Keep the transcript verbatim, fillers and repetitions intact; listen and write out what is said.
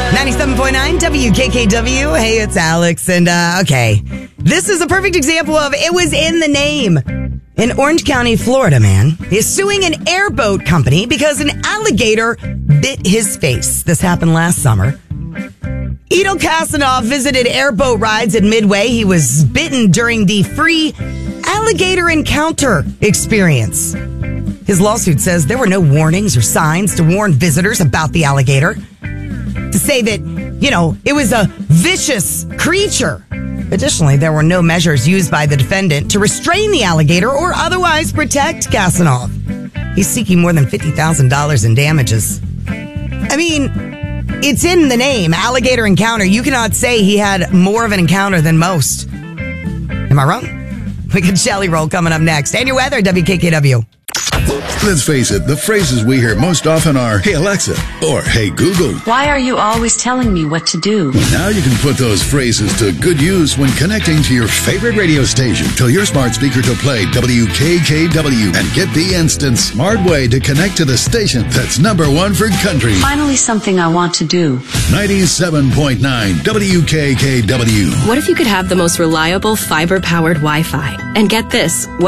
ninety-seven point nine W K K W. Hey, it's Alex. And, uh, okay, this is a perfect example of it was in the name. In Orange County, Florida, man is suing an airboat company because an alligator bit his face. This happened last summer. Edo Kasanov visited airboat rides at Midway. He was bitten during the free alligator encounter experience. His lawsuit says there were no warnings or signs to warn visitors about the alligator. To say that, you know, it was a vicious creature. Additionally, there were no measures used by the defendant to restrain the alligator or otherwise protect Kasanov. He's seeking more than fifty thousand dollars in damages. I mean, it's in the name, alligator encounter. You cannot say he had more of an encounter than most. Am I wrong? We got Jelly Roll coming up next. And your weather, W K K W. Let's face it, the phrases we hear most often are, "Hey Alexa," or "Hey Google." Why are you always telling me what to do? Now you can put those phrases to good use when connecting to your favorite radio station. Tell your smart speaker to play W K K W and get the instant smart way to connect to the station that's number one for country. Finally, something I want to do. ninety-seven point nine W K K W. What if you could have the most reliable fiber-powered Wi-Fi? And get this, what